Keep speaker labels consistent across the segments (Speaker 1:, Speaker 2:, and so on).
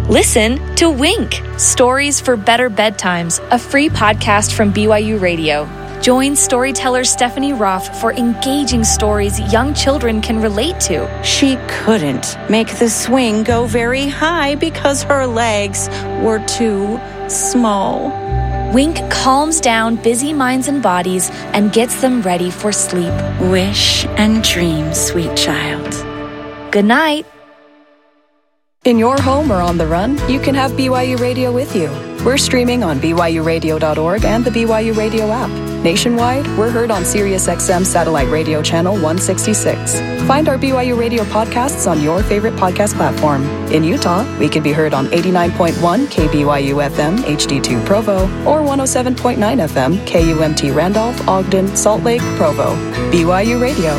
Speaker 1: Listen to Wink, Stories for Better Bedtimes, a free podcast from BYU Radio. Join storyteller Stephanie Roth for engaging stories young children can relate to.
Speaker 2: She couldn't make the swing go very high because her legs were too small.
Speaker 1: Wink calms down busy minds and bodies and gets them ready for sleep.
Speaker 2: Wish and dream, sweet child.
Speaker 1: Good night.
Speaker 3: In your home or on the run, you can have BYU Radio with you. We're streaming on BYURadio.org and the BYU Radio app. Nationwide, we're heard on SiriusXM Satellite Radio Channel 166. Find our BYU Radio podcasts on your favorite podcast platform. In Utah, we can be heard on 89.1 KBYU FM HD2 Provo or 107.9 FM KUMT Randolph, Ogden, Salt Lake, Provo. BYU Radio.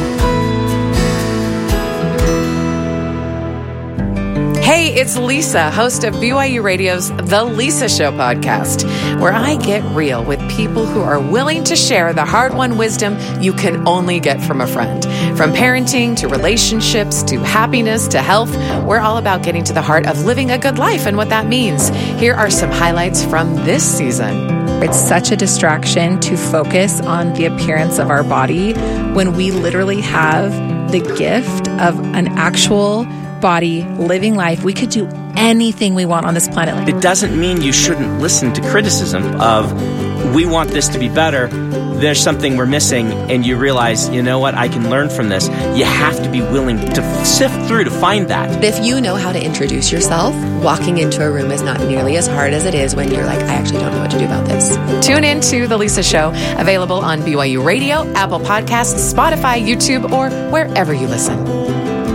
Speaker 4: Hey, it's Lisa, host of BYU Radio's The Lisa Show podcast, where I get real with people who are willing to share the hard-won wisdom you can only get from a friend. From parenting to relationships to happiness to health, we're all about getting to the heart of living a good life and what that means. Here are some highlights from this season.
Speaker 5: It's such a distraction to focus on the appearance of our body when we literally have the gift of an actual body, living life. We could do anything we want on this planet.
Speaker 6: It doesn't mean you shouldn't listen to criticism of, we want this to be better, there's something we're missing, and you realize, you know what, I can learn from this. You have to be willing to sift through to find that.
Speaker 7: If you know how to introduce yourself, walking into a room is not nearly as hard as it is when you're like, I actually don't know what to do about this.
Speaker 4: Tune in to The Lisa Show, available on BYU Radio, Apple Podcasts, Spotify, YouTube, or wherever you listen.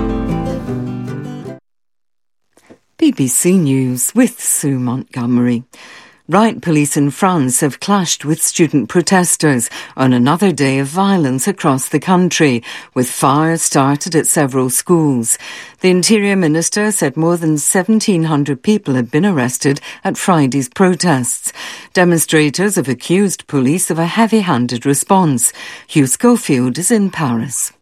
Speaker 8: BBC News with Sue Montgomery. Riot police in France have clashed with student protesters on another day of violence across the country, with fires started at several schools. The Interior Minister said more than 1,700 people had been arrested at Friday's protests. Demonstrators have accused police of a heavy-handed response. Hugh Schofield is in Paris.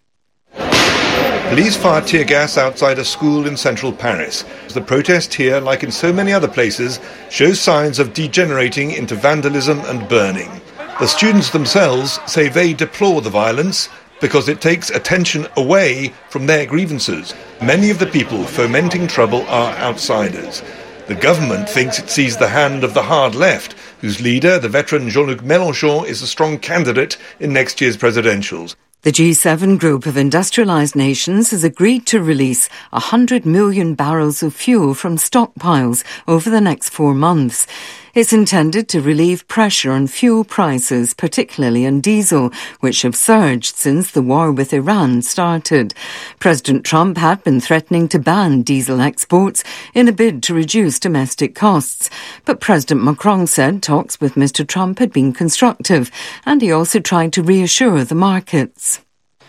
Speaker 9: Police fired tear gas outside a school in central Paris. The protest here, like in so many other places, shows signs of degenerating into vandalism and burning. The students themselves say they deplore the violence because it takes attention away from their grievances. Many of the people fomenting trouble are outsiders. The government thinks it sees the hand of the hard left, whose leader, the veteran Jean-Luc Mélenchon, is a strong candidate in next year's presidentials.
Speaker 8: The G7 group of industrialised nations has agreed to release 100 million barrels of fuel from stockpiles over the next 4 months. It's intended to relieve pressure on fuel prices, particularly on diesel, which have surged since the war with Iran started. President Trump had been threatening to ban diesel exports in a bid to reduce domestic costs. But President Macron said talks with Mr. Trump had been constructive, and he also tried to reassure the markets.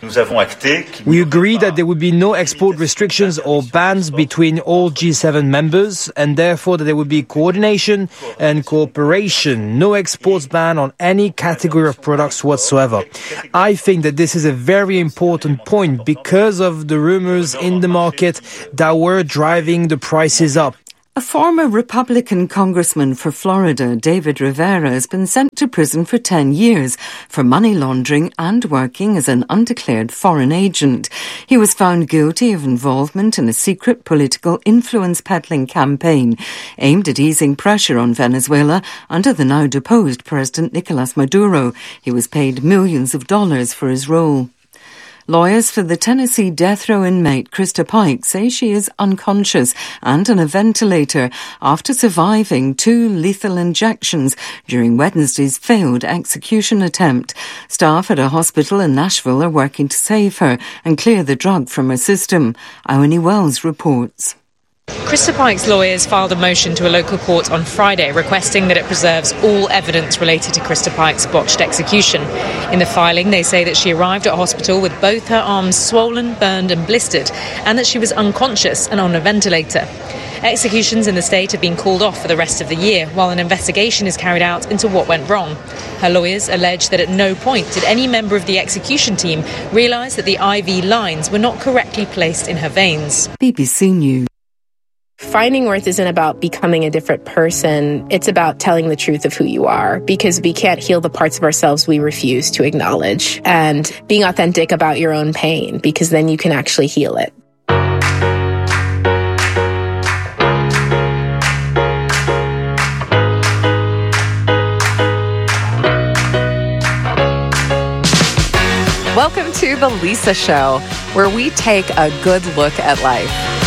Speaker 10: We agreed that there would be no export restrictions or bans between all G7 members, and therefore that there would be coordination and cooperation. No exports ban on any category of products whatsoever. I think that this is a very important point because of the rumors in the market that were driving the prices up.
Speaker 8: A former Republican congressman for Florida, David Rivera, has been sent to prison for 10 years for money laundering and working as an undeclared foreign agent. He was found guilty of involvement in a secret political influence peddling campaign aimed at easing pressure on Venezuela under the now deposed President Nicolas Maduro. He was paid millions of dollars for his role. Lawyers for the Tennessee death row inmate Krista Pike say she is unconscious and on a ventilator after surviving 2 lethal injections during Wednesday's failed execution attempt. Staff at a hospital in Nashville are working to save her and clear the drug from her system. Ione Wells reports.
Speaker 11: Krista Pike's lawyers filed a motion to a local court on Friday requesting that it preserves all evidence related to Krista Pike's botched execution. In the filing, they say that she arrived at hospital with both her arms swollen, burned and blistered, and that she was unconscious and on a ventilator. Executions in the state have been called off for the rest of the year, while an investigation is carried out into what went wrong. Her lawyers allege that at no point did any member of the execution team realise that the IV lines were not correctly placed in her veins.
Speaker 8: BBC News.
Speaker 12: finding worth isn't about becoming a different person. It's about telling the truth of who you are, because we can't heal the parts of ourselves we refuse to acknowledge, and being authentic about your own pain, because then you can actually heal it.
Speaker 4: Welcome to The Lisa Show, where we take a good look at life.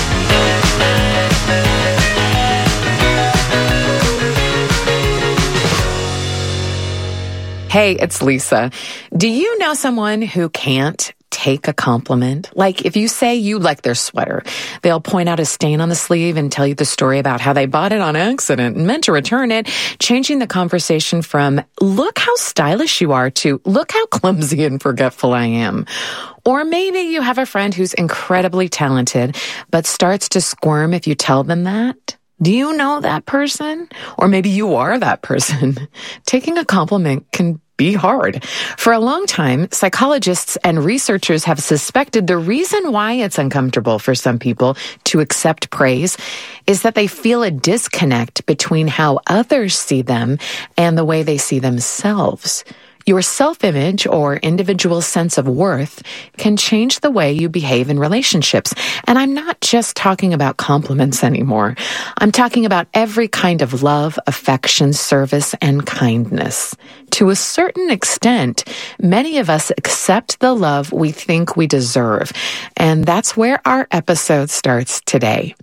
Speaker 4: Hey, it's Lisa. Do you know someone who can't take a compliment? Like if you say you like their sweater, they'll point out a stain on the sleeve and tell you the story about how they bought it on accident and meant to return it, changing the conversation from look how stylish you are to look how clumsy and forgetful I am. Or maybe you have a friend who's incredibly talented but starts to squirm if you tell them that. Do you know that person? Or maybe you are that person. Taking a compliment can be hard. For a long time, psychologists and researchers have suspected the reason why it's uncomfortable for some people to accept praise is that they feel a disconnect between how others see them and the way they see themselves. Your self-image or individual sense of worth can change the way you behave in relationships. And I'm not just talking about compliments anymore. I'm talking about every kind of love, affection, service, and kindness. To a certain extent, many of us accept the love we think we deserve. And that's where our episode starts today.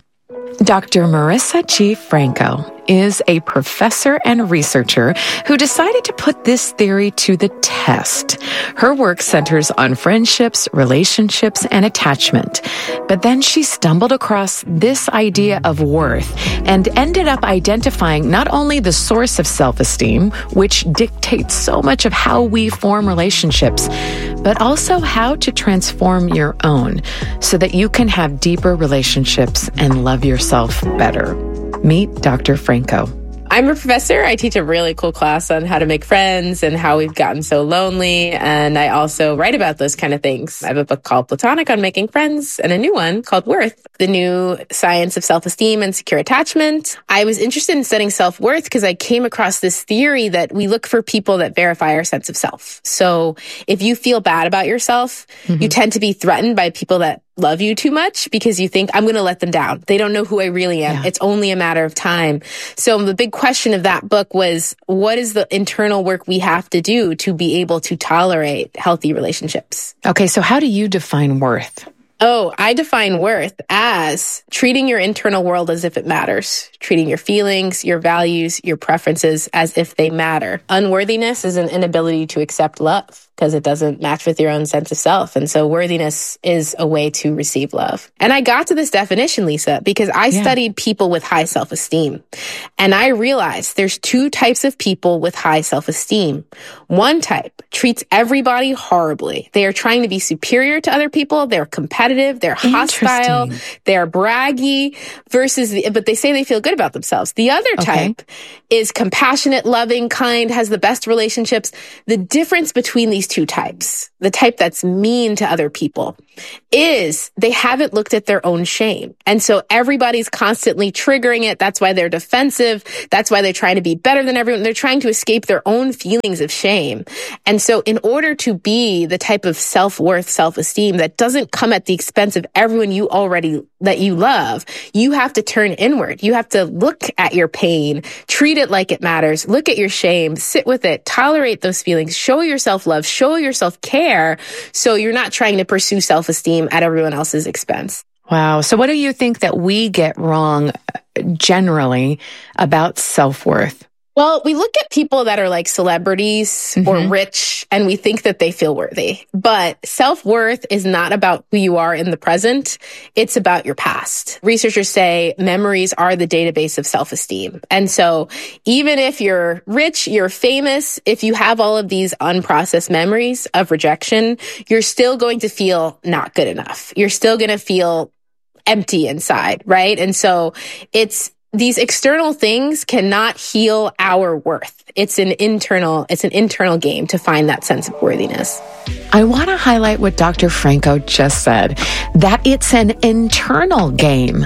Speaker 4: Dr. Marissa G. Franco is a professor and researcher who decided to put this theory to the test. Her work centers on friendships, relationships, and attachment. But then she stumbled across this idea of worth and ended up identifying not only the source of self-esteem, which dictates so much of how we form relationships, but also how to transform your own so that you can have deeper relationships and love yourself better. Meet Dr. Franco.
Speaker 12: I'm a professor. I teach a really cool class on how to make friends and how we've gotten so lonely. And I also write about those kind of things. I have a book called Platonic on making friends and a new one called Worth, the new science of self-esteem and secure attachment. I was interested in studying self-worth because I came across this theory that we look for people that verify our sense of self. So if you feel bad about yourself, you tend to be threatened by people that love you too much because you think, I'm going to let them down. They don't know who I really am. Yeah. It's only a matter of time. So the big question of that book was, what is the internal work we have to do to be able to tolerate healthy relationships?
Speaker 4: Okay, so how do you define worth?
Speaker 12: Oh, I define worth as treating your internal world as if it matters, treating your feelings, your values, your preferences as if they matter. Unworthiness is an inability to accept love because it doesn't match with your own sense of self. And so worthiness is a way to receive love. And I got to this definition, Lisa, because I studied people with high self-esteem. And I realized there's two types of people with high self-esteem. One type treats everybody horribly. They are trying to be superior to other people. They're competitive. They're hostile. They're braggy but they say they feel good about themselves. The other type is compassionate, loving, kind, has the best relationships. The difference between these two types, the type that's mean to other people, is they haven't looked at their own shame. And so everybody's constantly triggering it. That's why they're defensive. That's why they're trying to be better than everyone. They're trying to escape their own feelings of shame. And so in order to be the type of self-worth, self-esteem that doesn't come at the expense of everyone that you love, you have to turn inward. You have to look at your pain, treat it like it matters, look at your shame, sit with it, tolerate those feelings, show yourself love, show yourself care, so you're not trying to pursue self-esteem at everyone else's expense.
Speaker 4: Wow. So what do you think that we get wrong generally about self-worth?
Speaker 12: Well, we look at people that are like celebrities or rich, and we think that they feel worthy. But self-worth is not about who you are in the present. It's about your past. Researchers say memories are the database of self-esteem. And so even if you're rich, you're famous, if you have all of these unprocessed memories of rejection, you're still going to feel not good enough. You're still going to feel empty inside, right? And so these external things cannot heal our worth. It's an internal game to find that sense of worthiness.
Speaker 4: I want to highlight what Dr. Franco just said, that it's an internal game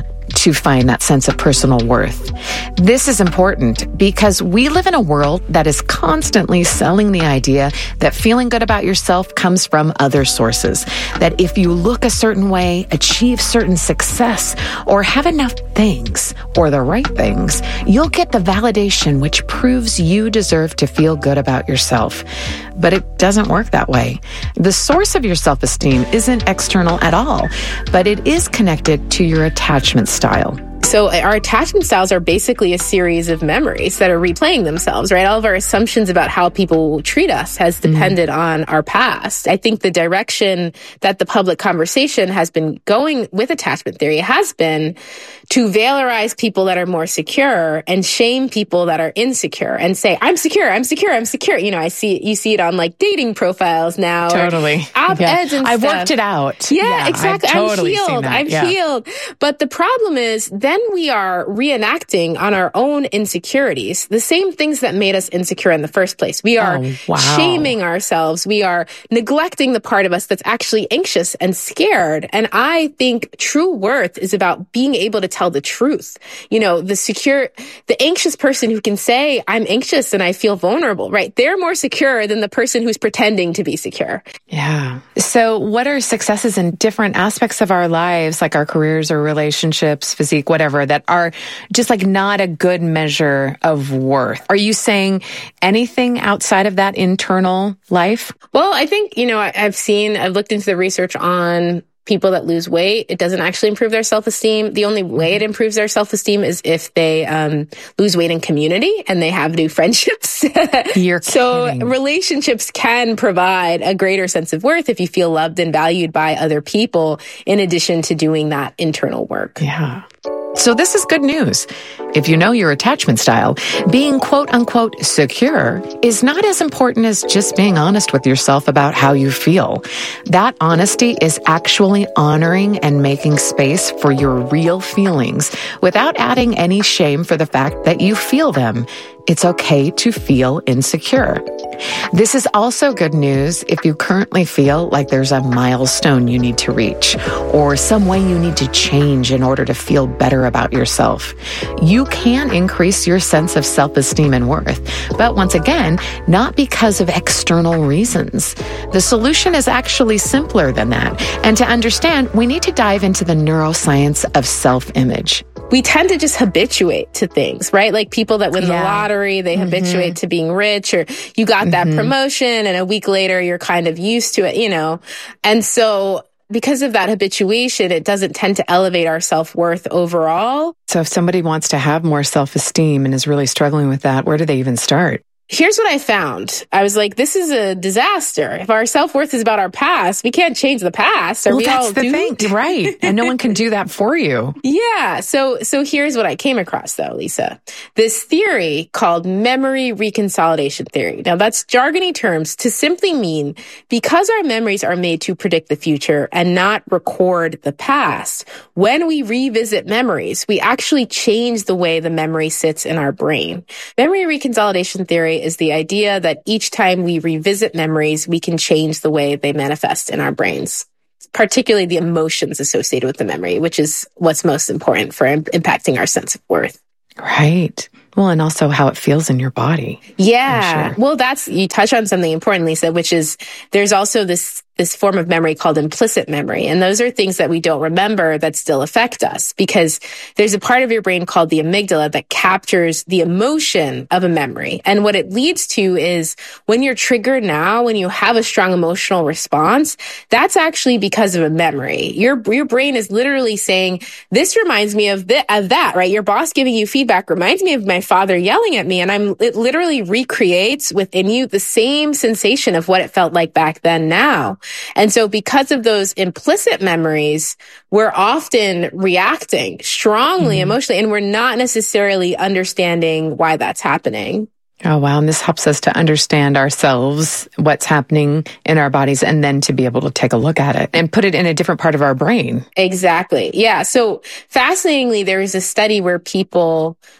Speaker 4: to find that sense of personal worth. This is important because we live in a world that is constantly selling the idea that feeling good about yourself comes from other sources. That if you look a certain way, achieve certain success, or have enough things, or the right things, you'll get the validation which proves you deserve to feel good about yourself. But it doesn't work that way. The source of your self-esteem isn't external at all, but it is connected to your attachment style.
Speaker 12: So our attachment styles are basically a series of memories that are replaying themselves, right? All of our assumptions about how people will treat us has depended on our past. I think the direction that the public conversation has been going with attachment theory has been to valorize people that are more secure and shame people that are insecure and say, I'm secure, I'm secure, I'm secure. You know, you see it on like dating profiles now.
Speaker 4: Totally.
Speaker 12: Op-eds and
Speaker 4: I've
Speaker 12: stuff.
Speaker 4: worked it out.
Speaker 12: Yeah, exactly.
Speaker 4: I've totally seen that.
Speaker 12: I'm healed. But the problem is then we are reenacting on our own insecurities, the same things that made us insecure in the first place. We are shaming ourselves. We are neglecting the part of us that's actually anxious and scared. And I think true worth is about being able to tell the truth. You know, the anxious person who can say, I'm anxious and I feel vulnerable, right? They're more secure than the person who's pretending to be secure.
Speaker 4: Yeah. So what are successes in different aspects of our lives, like our careers or relationships, physique, whatever, that are just like not a good measure of worth? Are you saying anything outside of that internal life?
Speaker 12: Well, I think, you know, I've looked into the research on people that lose weight. It doesn't actually improve their self-esteem. The only way it improves their self-esteem is if they lose weight in community and they have new friendships.
Speaker 4: You're
Speaker 12: so
Speaker 4: kidding.
Speaker 12: Relationships can provide a greater sense of worth if you feel loved and valued by other people, in addition to doing that internal work.
Speaker 4: Yeah. So this is good news. If you know your attachment style, being quote unquote secure is not as important as just being honest with yourself about how you feel. That honesty is actually honoring and making space for your real feelings without adding any shame for the fact that you feel them. It's okay to feel insecure. This is also good news if you currently feel like there's a milestone you need to reach or some way you need to change in order to feel better about yourself. You can increase your sense of self-esteem and worth, but once again, not because of external reasons. The solution is actually simpler than that. And to understand, we need to dive into the neuroscience of self-image.
Speaker 12: We tend to just habituate to things, right? Like people that win the lottery, they habituate to being rich, or you got that promotion and a week later you're kind of used to it, you know? And so because of that habituation, it doesn't tend to elevate our self-worth overall.
Speaker 4: So if somebody wants to have more self-esteem and is really struggling with that, where do they even start?
Speaker 12: Here's what I found. I was like, this is a disaster. If our self-worth is about our past, we can't change the past.
Speaker 4: Well, that's the thing, right? And no one can do that for you.
Speaker 12: Yeah. So here's what I came across though, Lisa. This theory called memory reconsolidation theory. Now that's jargony terms to simply mean because our memories are made to predict the future and not record the past, when we revisit memories, we actually change the way the memory sits in our brain. Memory reconsolidation theory is the idea that each time we revisit memories, we can change the way they manifest in our brains, particularly the emotions associated with the memory, which is what's most important for impacting our sense of worth.
Speaker 4: Right. Well, and also how it feels in your body.
Speaker 12: Yeah. Sure. Well, you touch on something important, Lisa, which is there's also this form of memory called implicit memory. And those are things that we don't remember that still affect us because there's a part of your brain called the amygdala that captures the emotion of a memory. And what it leads to is when you're triggered now, when you have a strong emotional response, that's actually because of a memory. Your brain is literally saying, this reminds me of that, right? Your boss giving you feedback reminds me of my father yelling at me. And it literally recreates within you the same sensation of what it felt like back then now. And so because of those implicit memories, we're often reacting strongly emotionally, and we're not necessarily understanding why that's happening.
Speaker 4: Oh, wow. And this helps us to understand ourselves, what's happening in our bodies, and then to be able to take a look at it and put it in a different part of our brain.
Speaker 12: Exactly. Yeah. So fascinatingly, there is a study where people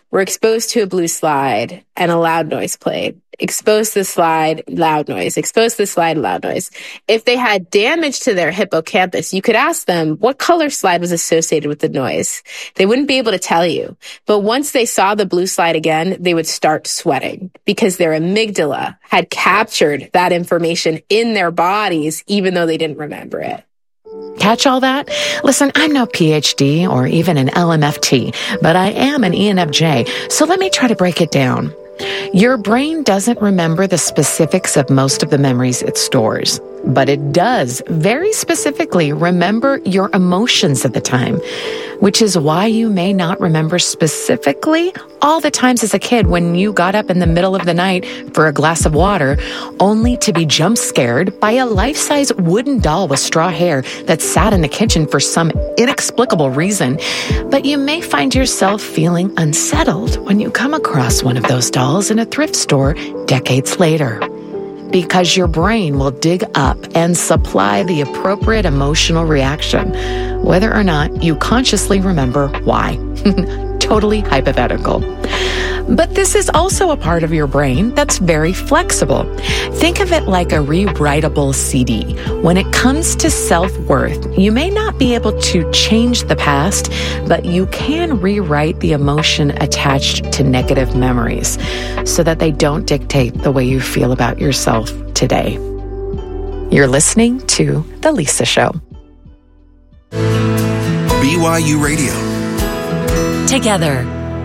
Speaker 12: were exposed to a blue slide and a loud noise played. Exposed to the slide, loud noise. Exposed to the slide, loud noise. If they had damage to their hippocampus, you could ask them what color slide was associated with the noise. They wouldn't be able to tell you. But once they saw the blue slide again, they would start sweating because their amygdala had captured that information in their bodies, even though they didn't remember it.
Speaker 4: Catch all that? Listen, I'm no PhD or even an LMFT, but I am an ENFJ, so let me try to break it down. Your brain doesn't remember the specifics of most of the memories it stores, but it does very specifically remember your emotions at the time, which is why you may not remember specifically all the times as a kid when you got up in the middle of the night for a glass of water, only to be jump scared by a life-size wooden doll with straw hair that sat in the kitchen for some inexplicable reason. But you may find yourself feeling unsettled when you come across one of those dolls in a thrift store decades later, because your brain will dig up and supply the appropriate emotional reaction, whether or not you consciously remember why. Totally hypothetical. But this is also a part of your brain that's very flexible. Think of it like a rewritable CD. When it comes to self-worth, you may not be able to change the past, but you can rewrite the emotion attached to negative memories so that they don't dictate the way you feel about yourself today. You're listening to The Lisa Show.
Speaker 13: BYU Radio.
Speaker 1: Together.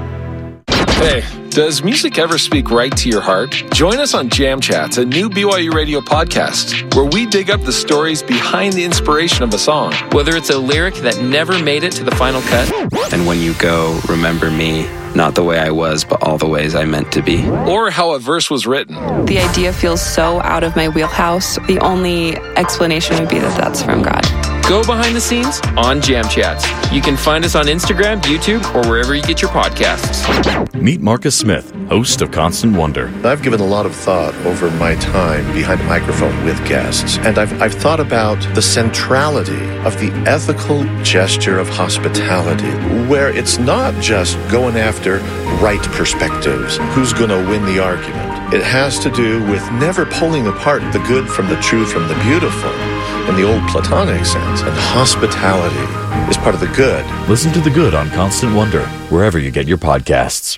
Speaker 14: Hey, does music ever speak right to your heart? Join us on Jam Chats, a new BYU Radio podcast, where we dig up the stories behind the inspiration of a song.
Speaker 15: Whether it's a lyric that never made it to the final cut.
Speaker 16: And when you go, remember me, not the way I was, but all the ways I meant to be.
Speaker 14: Or how a verse was written.
Speaker 17: The idea feels so out of my wheelhouse. The only explanation would be that that's from God.
Speaker 15: Go behind the scenes on Jam Chats. You can find us on Instagram, YouTube, or wherever you get your podcasts.
Speaker 18: Meet Marcus Smith, host of Constant Wonder.
Speaker 19: I've given a lot of thought over my time behind a microphone with guests, and I've thought about the centrality of the ethical gesture of hospitality, where it's not just going after right perspectives, who's going to win the argument. It has to do with never pulling apart the good from the true from the beautiful in the old Platonic sense, and hospitality is part of the good.
Speaker 18: Listen to The Good on Constant Wonder, wherever you get your podcasts.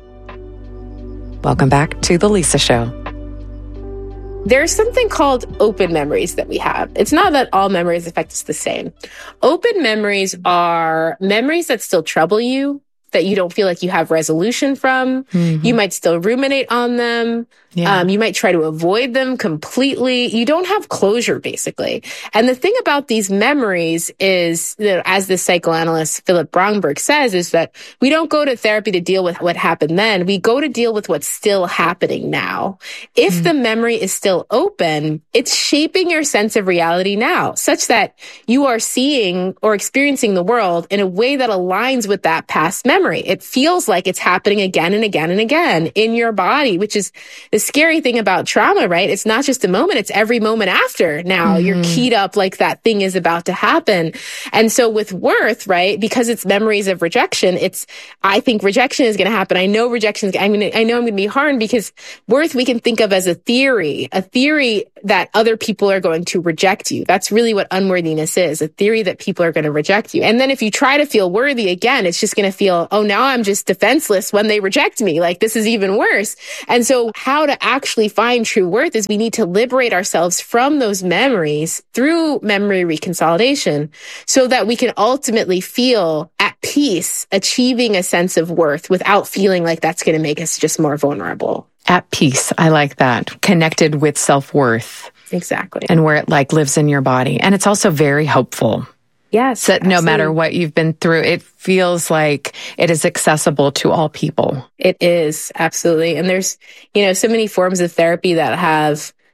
Speaker 4: Welcome back to The Lisa Show.
Speaker 12: There's something called open memories that we have. It's not that all memories affect us the same. Open memories are memories that still trouble you, that you don't feel like you have resolution from. Mm-hmm. You might still ruminate on them. Yeah. You might try to avoid them completely. You don't have closure, basically. And the thing about these memories is that, as the psychoanalyst Philip Bromberg says, is that we don't go to therapy to deal with what happened then. We go to deal with what's still happening now. If the memory is still open, it's shaping your sense of reality now, such that you are seeing or experiencing the world in a way that aligns with that past memory. It feels like it's happening again and again and again in your body, which is the scary thing about trauma, right? It's not just a moment, it's every moment after. Now you're keyed up like that thing is about to happen. And so with worth, right, because it's memories of rejection, I think rejection is going to happen. I know rejection is, I know I'm going to be harmed, because worth we can think of as a theory that other people are going to reject you. That's really what unworthiness is, a theory that people are going to reject you. And then if you try to feel worthy again, it's just going to feel, oh, now I'm just defenseless when they reject me. Like, this is even worse. And so how to actually find true worth is we need to liberate ourselves from those memories through memory reconsolidation, so that we can ultimately feel at peace, achieving a sense of worth without feeling like that's going to make us just more vulnerable.
Speaker 4: At peace. I like that. Connected with self-worth.
Speaker 12: Exactly.
Speaker 4: And where it lives in your body. And it's also very hopeful.
Speaker 12: Yes.
Speaker 4: So no matter what you've been through, it feels like it is accessible to all people.
Speaker 12: It is, absolutely. And there's, so many forms of therapy that have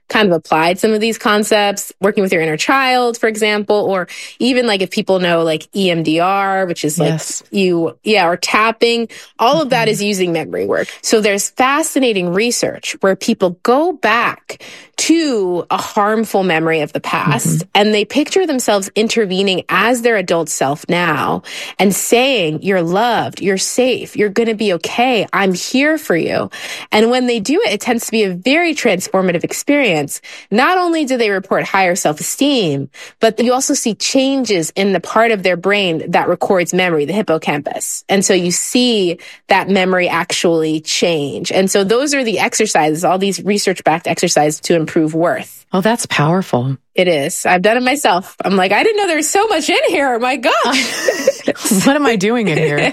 Speaker 12: kind of applied some of these concepts, working with your inner child, for example, or even like if people know like EMDR, which is like or tapping, all of that is using memory work. So there's fascinating research where people go back to a harmful memory of the past and they picture themselves intervening as their adult self now and saying, you're loved, you're safe, you're going to be okay, I'm here for you. And when they do it, it tends to be a very transformative experience. Not only do they report higher self-esteem, but you also see changes in the part of their brain that records memory, the hippocampus. And so you see that memory actually change. And so those are the exercises, all these research-backed exercises to improve worth.
Speaker 4: Oh, that's powerful.
Speaker 12: It is. I've done it myself. I'm like, I didn't know there was so much in here. My gosh.
Speaker 4: What am I doing in here?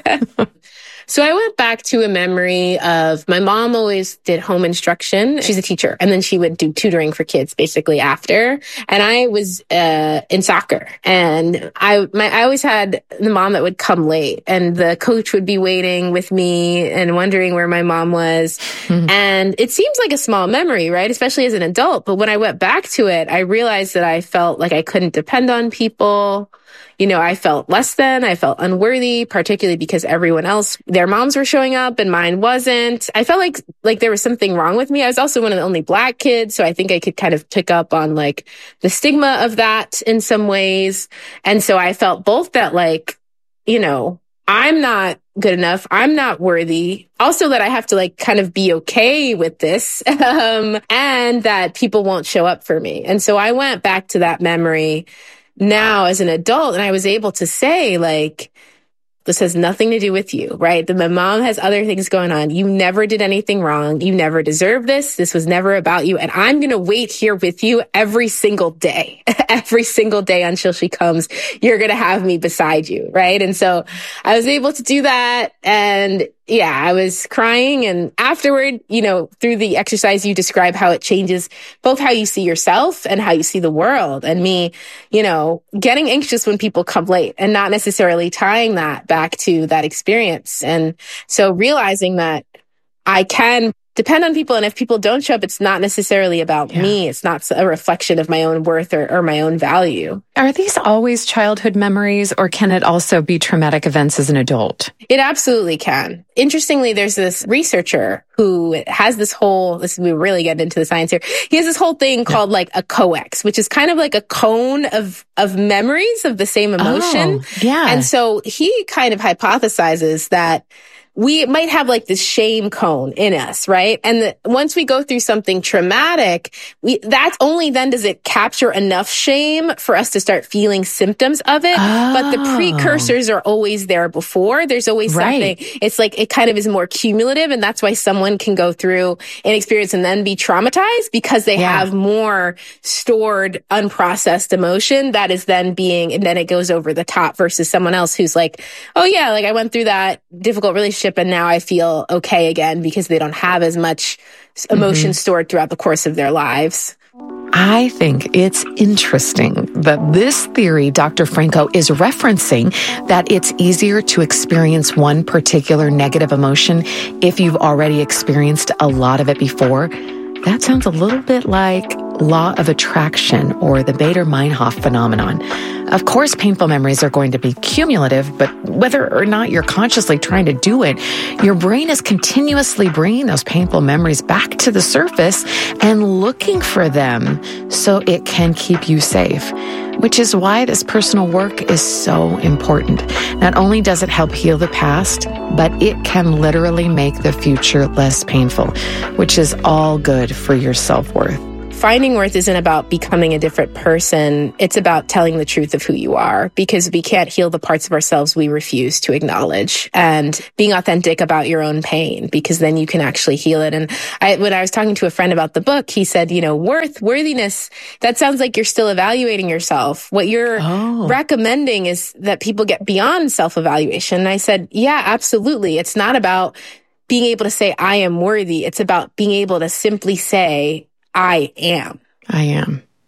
Speaker 12: So I went back to a memory of my mom always did home instruction. She's a teacher. And then she would do tutoring for kids basically after. And I was in soccer. And I always had the mom that would come late. And the coach would be waiting with me and wondering where my mom was. And it seems like a small memory, right? Especially as an adult. But when I went back to it, I realized that I felt like I couldn't depend on people. You know, I felt less than, I felt unworthy, particularly because everyone else, their moms were showing up and mine wasn't. I felt like there was something wrong with me. I was also one of the only Black kids. So I think I could kind of pick up on like the stigma of that in some ways. And so I felt both that like, you know, I'm not good enough. I'm not worthy. Also that I have to like kind of be okay with this, and that people won't show up for me. And so I went back to that memory now as an adult, and I was able to say, like, this has nothing to do with you, right? My mom has other things going on. You never did anything wrong. You never deserved this. This was never about you. And I'm going to wait here with you every single day, every single day until she comes. You're going to have me beside you, right? And so I was able to do that. And yeah, I was crying. And afterward, you know, through the exercise, you describe how it changes both how you see yourself and how you see the world. And me, you know, getting anxious when people come late and not necessarily tying that back to that experience. And so realizing that I can depend on people. And if people don't show up, it's not necessarily about me. It's not a reflection of my own worth or my own value.
Speaker 4: Are these always childhood memories, or can it also be traumatic events as an adult?
Speaker 12: It absolutely can. Interestingly, there's this researcher who has we're really getting into the science here. He has this whole thing called like a COEX, which is kind of like a cone of memories of the same emotion.
Speaker 4: Oh, yeah.
Speaker 12: And so he kind of hypothesizes that we might have like this shame cone in us, right? And once we go through something traumatic, that's only then does it capture enough shame for us to start feeling symptoms of it. Oh. But the precursors are always there before. There's always something. It's like it kind of is more cumulative. And that's why someone can go through an experience and then be traumatized because they have more stored, unprocessed emotion that is then and then it goes over the top versus someone else who's like, oh yeah, like I went through that difficult relationship and now I feel okay again because they don't have as much emotion stored throughout the course of their lives.
Speaker 4: I think it's interesting that this theory Dr. Franco is referencing, that it's easier to experience one particular negative emotion if you've already experienced a lot of it before. That sounds a little bit like law of attraction or the Baader-Meinhof phenomenon. Of course, painful memories are going to be cumulative, but whether or not you're consciously trying to do it, your brain is continuously bringing those painful memories back to the surface and looking for them so it can keep you safe, which is why this personal work is so important. Not only does it help heal the past, but it can literally make the future less painful, which is all good for your self-worth.
Speaker 12: Finding worth isn't about becoming a different person. It's about telling the truth of who you are, because we can't heal the parts of ourselves we refuse to acknowledge, and being authentic about your own pain, because then you can actually heal it. And when I was talking to a friend about the book, he said, you know, worthiness, that sounds like you're still evaluating yourself. What you're recommending is that people get beyond self-evaluation. And I said, yeah, absolutely. It's not about being able to say, I am worthy. It's about being able to simply say, I am.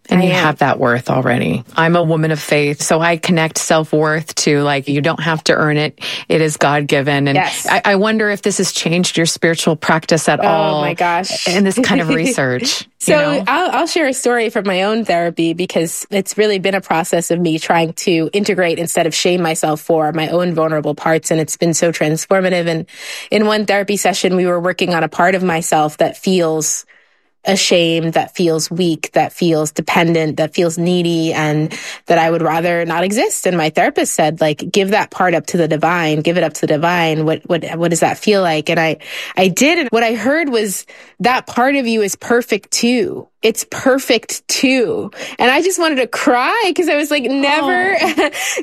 Speaker 4: And you have that worth already. I'm a woman of faith, so I connect self-worth to, like, you don't have to earn it. It is God-given. And
Speaker 12: yes.
Speaker 4: I wonder if this has changed your spiritual practice at all.
Speaker 12: Oh, my gosh.
Speaker 4: In this kind of research.
Speaker 12: So I'll share a story from my own therapy, because it's really been a process of me trying to integrate instead of shame myself for my own vulnerable parts. And it's been so transformative. And in one therapy session, we were working on a part of myself that feels ashamed, that feels weak, that feels dependent, that feels needy, and that I would rather not exist. And my therapist said, like, give that part up to the divine, give it up to the divine. What does that feel like? And I did. And what I heard was that part of you is perfect too. It's perfect too. And I just wanted to cry, because I was like, never have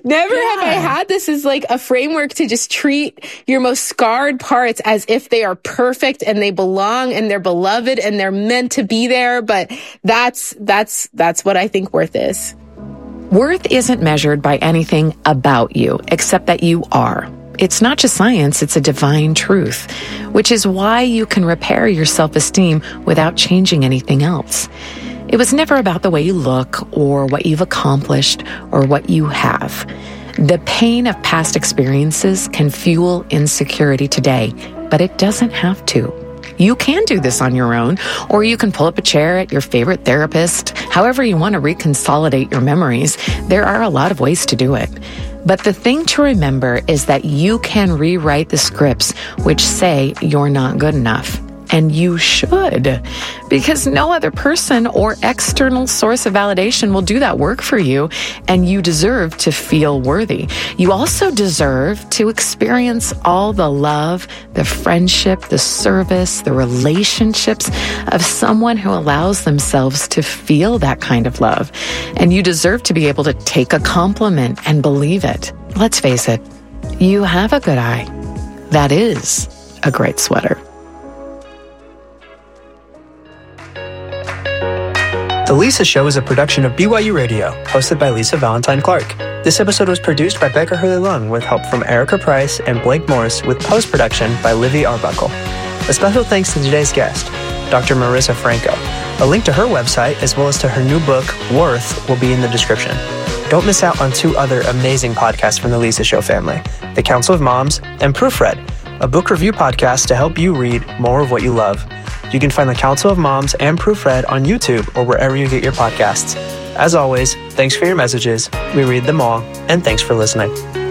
Speaker 12: I had this as like a framework to just treat your most scarred parts as if they are perfect and they belong and they're beloved and they're meant to be there. But that's what I think worth is.
Speaker 4: Worth isn't measured by anything about you, except that you are. It's not just science, it's a divine truth, which is why you can repair your self-esteem without changing anything else. It was never about the way you look or what you've accomplished or what you have. The pain of past experiences can fuel insecurity today, but it doesn't have to. You can do this on your own, or you can pull up a chair at your favorite therapist. However you want to reconsolidate your memories, there are a lot of ways to do it. But the thing to remember is that you can rewrite the scripts which say you're not good enough. And you should, because no other person or external source of validation will do that work for you, and you deserve to feel worthy. You also deserve to experience all the love, the friendship, the service, the relationships of someone who allows themselves to feel that kind of love. And you deserve to be able to take a compliment and believe it. Let's face it, you have a good eye. That is a great sweater.
Speaker 13: The Lisa Show is a production of BYU Radio, hosted by Lisa Valentine Clark. This episode was produced by Becca Hurley-Lung with help from Erica Price and Blake Morris, with post-production by Livy Arbuckle. A special thanks to today's guest, Dr. Marissa Franco. A link to her website, as well as to her new book, Worth, will be in the description. Don't miss out on two other amazing podcasts from the Lisa Show family, The Council of Moms and Proofread, a book review podcast to help you read more of what you love. You can find The Council of Moms and Proofread on YouTube or wherever you get your podcasts. As always, thanks for your messages. We read them all, and thanks for listening.